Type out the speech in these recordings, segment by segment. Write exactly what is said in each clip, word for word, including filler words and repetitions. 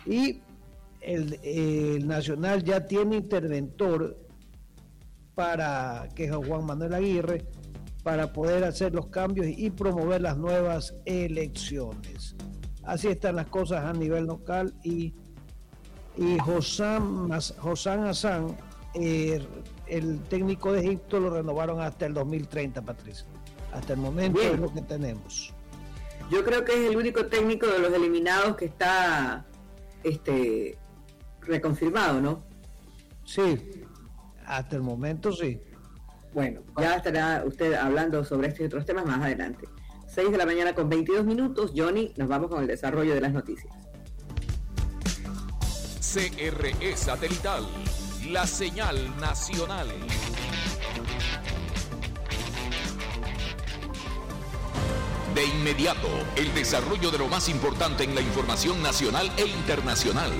Y el, el Nacional ya tiene interventor para que es Juan Manuel Aguirre, para poder hacer los cambios y promover las nuevas elecciones. Así están las cosas a nivel local. Y, y Hossam, Hossam Hassan, eh, el técnico de Egipto, lo renovaron hasta el dos mil treinta, Patricia. Hasta el momento Bien. Es lo que tenemos. Yo creo que es el único técnico de los eliminados que está este reconfirmado, ¿no? Sí, hasta el momento sí. Bueno, ya estará usted hablando sobre estos y otros temas más adelante. seis de la mañana con veintidós minutos. Johnny, nos vamos con el desarrollo de las noticias. C R E Satelital, la señal nacional. De inmediato, el desarrollo de lo más importante en la información nacional e internacional.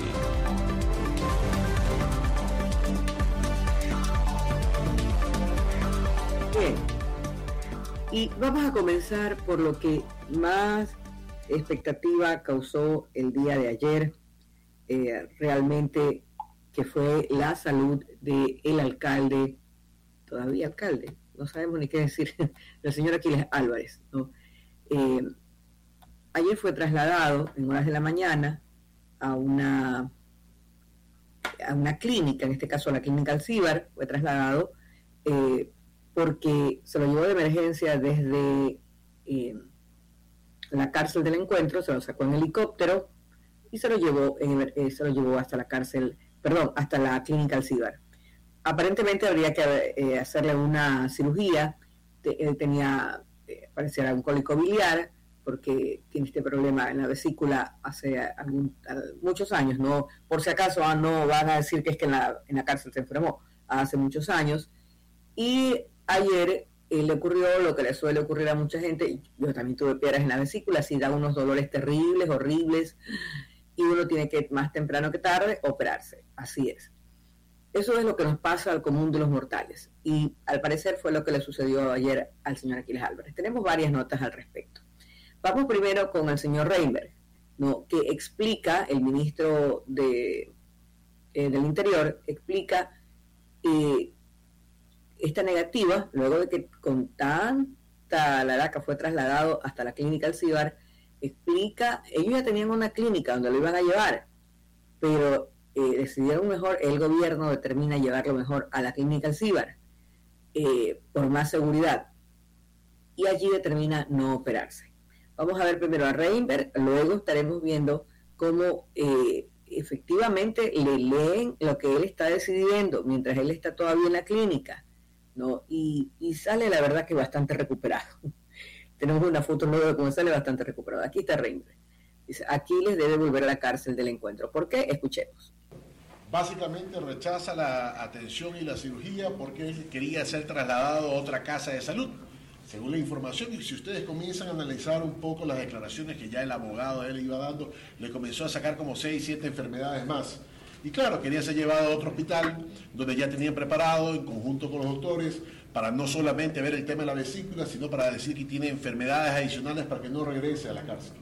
Bien, y vamos a comenzar por lo que más expectativa causó el día de ayer, eh, realmente, que fue la salud del alcalde, todavía alcalde, no sabemos ni qué decir, el señor Aquiles Álvarez, ¿no? Eh, ayer fue trasladado en horas de la mañana a una a una clínica, en este caso a la clínica Alcíbar, fue trasladado eh, porque se lo llevó de emergencia desde eh, la cárcel del Encuentro, se lo sacó en helicóptero y se lo llevó en, eh, se lo llevó hasta la cárcel, perdón, hasta la clínica Alcíbar. Aparentemente habría que eh, hacerle una cirugía, te, él tenía pareciera un cólico biliar, porque tiene este problema en la vesícula hace algún, muchos años, no por si acaso ah, no van a decir que es que en la, en la cárcel se enfermó, hace muchos años, y ayer eh, le ocurrió lo que le suele ocurrir a mucha gente. Yo también tuve piedras en la vesícula, así da unos dolores terribles, horribles, y uno tiene que más temprano que tarde operarse, así es. Eso es lo que nos pasa al común de los mortales, y al parecer fue lo que le sucedió ayer al señor Aquiles Álvarez. Tenemos varias notas al respecto. Vamos primero con el señor Reinberg, ¿no?, que explica, el ministro de, eh, del Interior, explica eh, esta negativa, luego de que con tanta laraca fue trasladado hasta la clínica Alcíbar, explica, ellos ya tenían una clínica donde lo iban a llevar, pero Eh, decidieron mejor, el gobierno determina llevarlo mejor a la clínica Alcíbar eh, por más seguridad, y allí determina no operarse. Vamos a ver primero a Reinberg, luego estaremos viendo cómo eh, efectivamente le leen lo que él está decidiendo mientras él está todavía en la clínica, ¿no? Y, y sale la verdad que bastante recuperado. Tenemos una foto luego de cómo sale bastante recuperado. Aquí está Reinberg. Dice, Aquiles debe volver a la cárcel del Encuentro. ¿Por qué? Escuchemos. Básicamente rechaza la atención y la cirugía porque él quería ser trasladado a otra casa de salud, según la información. Y si ustedes comienzan a analizar un poco las declaraciones que ya el abogado de él iba dando, le comenzó a sacar como seis, siete enfermedades más. Y claro, quería ser llevado a otro hospital donde ya tenían preparado, en conjunto con los doctores, para no solamente ver el tema de la vesícula, sino para decir que tiene enfermedades adicionales para que no regrese a la cárcel.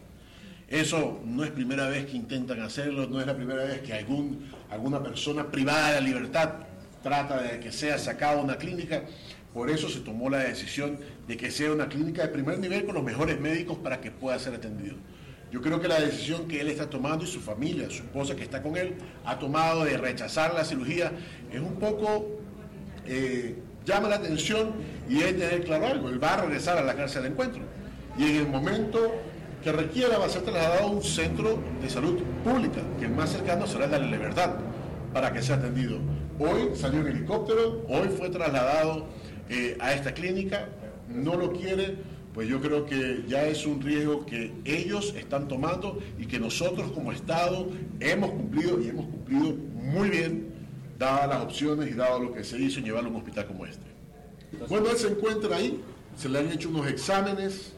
Eso no es primera vez que intentan hacerlo, no es la primera vez que algún, alguna persona privada de la libertad trata de que sea sacado a una clínica. Por eso se tomó la decisión de que sea una clínica de primer nivel con los mejores médicos para que pueda ser atendido. Yo creo que la decisión que él está tomando y su familia, su esposa que está con él, ha tomado de rechazar la cirugía, es un poco, eh, llama la atención, y es tener claro algo, él va a regresar a la cárcel de Encuentro. Y en el momento que requiera va a ser trasladado a un centro de salud pública, que el más cercano será el de la Libertad, para que sea atendido. Hoy salió en helicóptero, hoy fue trasladado eh, a esta clínica, no lo quiere, pues yo creo que ya es un riesgo que ellos están tomando y que nosotros como Estado hemos cumplido, y hemos cumplido muy bien, dadas las opciones y dado lo que se hizo en llevarlo a un hospital como este. Bueno, él se encuentra ahí, se le han hecho unos exámenes,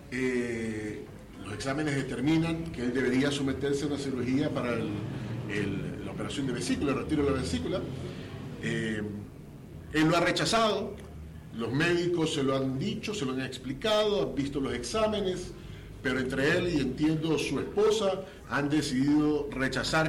eh, los exámenes determinan que él debería someterse a una cirugía para el, el, la operación de vesícula, el retiro de la vesícula. Eh, él lo ha rechazado, los médicos se lo han dicho, se lo han explicado, han visto los exámenes, pero entre él y entiendo su esposa han decidido rechazar